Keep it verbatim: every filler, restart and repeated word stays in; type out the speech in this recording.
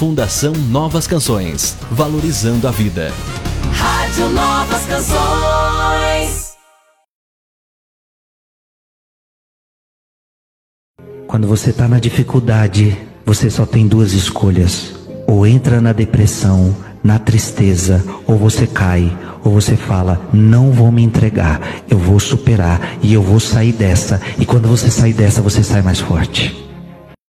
Fundação Novas Canções, valorizando a vida. Rádio Novas Canções. Quando você está na dificuldade, você só tem duas escolhas: ou entra na depressão, na tristeza, ou você cai, ou você fala, não vou me entregar, eu vou superar e eu vou sair dessa. E quando você sair dessa, você sai mais forte.